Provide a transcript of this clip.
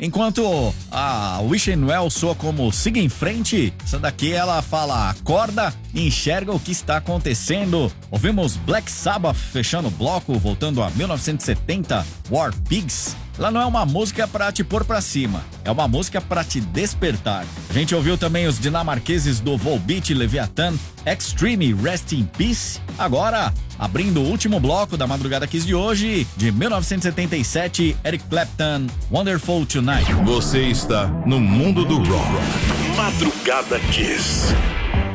Enquanto a Wishing Well soa como Siga em Frente, essa daqui ela fala acorda e enxerga o que está acontecendo. Ouvimos Black Sabbath fechando o bloco, voltando a 1970, War Pigs. Ela não é uma música pra te pôr pra cima, é uma música pra te despertar. A gente ouviu também os dinamarqueses do Volbeat Leviathan, Extreme Rest in Peace. Agora, abrindo o último bloco da Madrugada Kiss de hoje, de 1977, Eric Clapton, Wonderful Tonight. Você está no mundo do rock. Madrugada Kiss.